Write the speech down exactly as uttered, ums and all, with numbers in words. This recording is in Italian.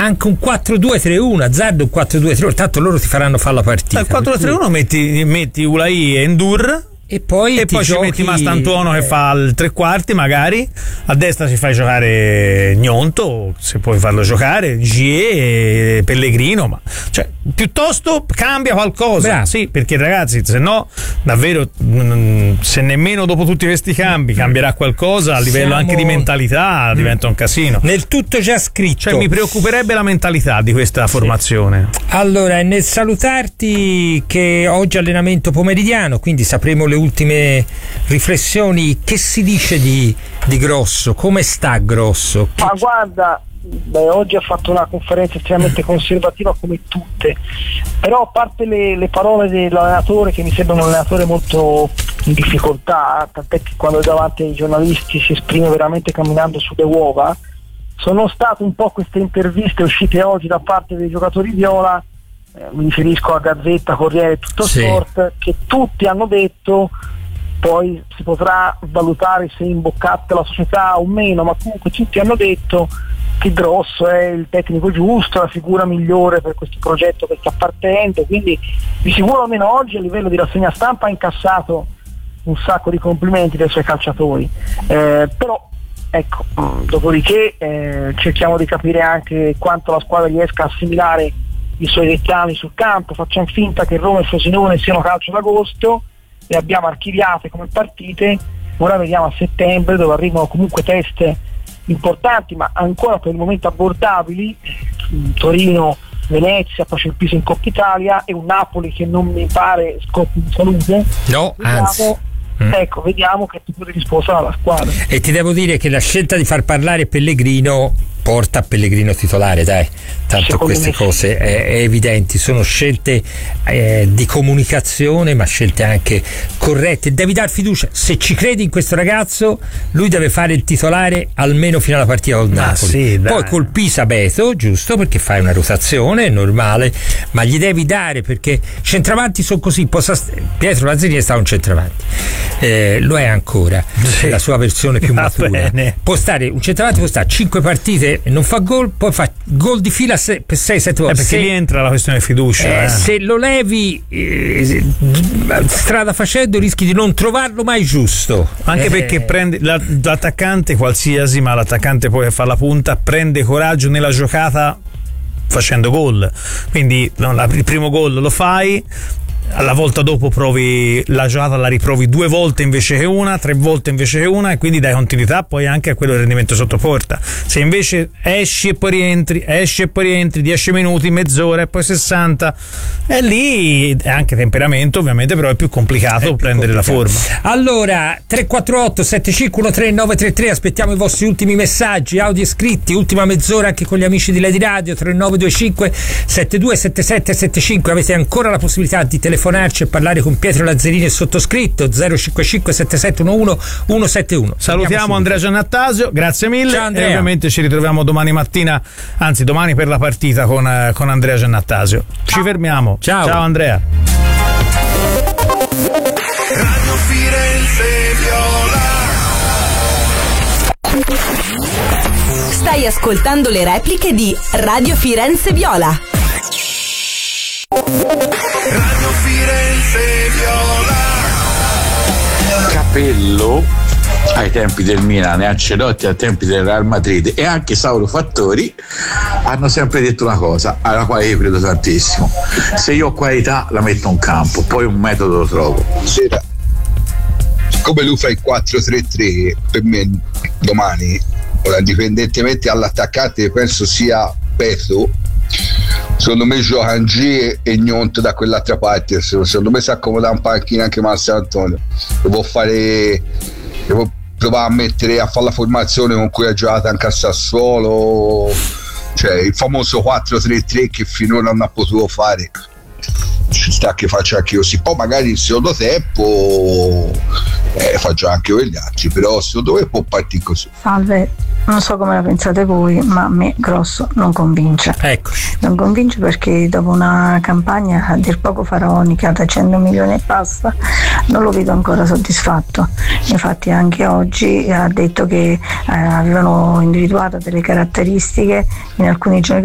anche un quattro due tre uno, azzardo un quattro due tre uno, tanto loro ti faranno fare la partita. Al quattro tre uno metti, metti Ulai e Endur. E poi, e poi giochi, ci metti Mastantuono eh. che fa il tre quarti magari, a destra ci fai giocare Gnonto, se puoi farlo giocare, Gie, Pellegrino, ma cioè piuttosto cambia qualcosa. Bravo. Sì, perché ragazzi, se no davvero se nemmeno dopo tutti questi cambi cambierà qualcosa a livello Siamo... anche di mentalità, mm. diventa un casino. Nel tutto già scritto. Cioè mi preoccuperebbe la mentalità di questa formazione. Sì. Allora, nel salutarti che oggi allenamento pomeridiano, quindi sapremo le ultime riflessioni. Che si dice di, di Grosso? Come sta Grosso? Che... Ma guarda, beh, oggi ha fatto una conferenza estremamente conservativa come tutte, però a parte le, le parole dell'allenatore, che mi sembra un allenatore molto in difficoltà, tant'è che quando è davanti ai giornalisti si esprime veramente camminando sulle uova, sono state un po' queste interviste uscite oggi da parte dei giocatori viola, eh, mi riferisco a Gazzetta, Corriere, tutto sì. Sport, che tutti hanno detto, poi si potrà valutare se imboccate la società o meno, ma comunque tutti hanno detto che Grosso è il tecnico giusto, la figura migliore per questo progetto che sta partendo, quindi di sicuro almeno oggi a livello di rassegna stampa ha incassato un sacco di complimenti dai suoi calciatori, eh, però ecco, dopodiché eh, cerchiamo di capire anche quanto la squadra riesca a assimilare i suoi dettami sul campo. Facciamo finta che Roma e Frosinone siano calcio d'agosto, le abbiamo archiviate come partite, ora vediamo a settembre dove arrivano comunque teste importanti ma ancora per il momento abbordabili, Torino, Venezia, poi c'è il Pisa in Coppa Italia e un Napoli che non mi pare scoppi in salute. No, vediamo, anzi mm. ecco, vediamo che tipo di risposta ha la squadra. E ti devo dire che la scelta di far parlare Pellegrino porta a Pellegrino titolare, dai, tanto Secondo queste me cose è, è evidenti, sono scelte eh, di comunicazione ma scelte anche corrette. Devi dar fiducia, se ci credi in questo ragazzo lui deve fare il titolare almeno fino alla partita col Napoli, sì, poi col Pisa Beto, giusto, perché fai una rotazione, è normale, ma gli devi dare, perché centravanti sono così. Possa st- Pietro Lazzarini è stato un centravanti, eh, lo è ancora, sì. La sua versione più matura. Bene. Può stare un centravanti, può stare cinque partite e non fa gol, poi fa gol di fila se, per sei sette volte. Eh, perché se, lì entra la questione di fiducia. eh, Eh. Se lo levi eh, strada facendo rischi di non trovarlo mai giusto. Anche eh, perché prende l'attaccante qualsiasi, ma l'attaccante poi che fa la punta prende coraggio nella giocata facendo gol. Quindi no, la, il primo gol lo fai, alla volta dopo provi la giocata, la riprovi due volte invece che una, tre volte invece che una, e quindi dai continuità poi anche a quello del rendimento sotto porta. Se invece esci e poi rientri, esci e poi rientri dieci minuti, mezz'ora e poi sessanta, e lì è anche temperamento ovviamente, però è più complicato è prendere più complicato. La forma. Allora tre quattro otto sette cinque uno tre nove tre tre, aspettiamo i vostri ultimi messaggi audio e scritti, ultima mezz'ora anche con gli amici di Lady Radio. Tre nove due cinque sette due sette sette sette cinque, avete ancora la possibilità di telefonarci e parlare con Pietro Lazzarini e sottoscritto. Zero cinque cinque sette sette uno uno uno sette uno. Salutiamo Andrea Giannattasio, grazie mille. Ciao, Andrea. E ovviamente ci ritroviamo domani mattina, anzi domani per la partita con, con Andrea Giannattasio. Ci fermiamo. Ciao. Ciao Andrea. Radio Firenze Viola. Stai ascoltando le repliche di Radio Firenze Viola. Radio Firenze Viola. Capello ai tempi del Milan e Ancelotti ai tempi del Real Madrid e anche Saulo Fattori hanno sempre detto una cosa alla quale io credo tantissimo: se io ho qualità la metto in campo, poi un metodo lo trovo. Sera, siccome lui fa il quattro tre tre, per me domani, ora indipendentemente all'attaccante, penso sia Petro, secondo me gioca Angie e Gnonto da quell'altra parte. Secondo me si accomoda un panchino anche Massimo Antonio, lo può fare, lo può provare a mettere a fare la formazione con cui ha giocato anche a Sassuolo, cioè il famoso quattro tre tre che finora non ha potuto fare. Ci sta che faccia anche così, poi magari il secondo tempo eh, faccio anche io gli altri, però secondo me può partire così. Salve, non so come la pensate voi, ma a me Grosso non convince. Eccoci. Non convince perché dopo una campagna a dir poco faraonica da cento milioni e passa, non lo vedo ancora soddisfatto. Infatti anche oggi ha detto che eh, avevano individuato delle caratteristiche in alcuni giocatori